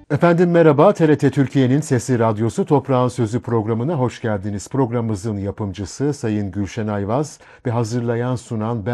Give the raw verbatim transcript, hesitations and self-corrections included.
Efendim merhaba, T R T Türkiye'nin Sesi Radyosu Toprağın Sözü programına hoş geldiniz. Programımızın yapımcısı Sayın Gülşen Ayvaz ve hazırlayan sunan ben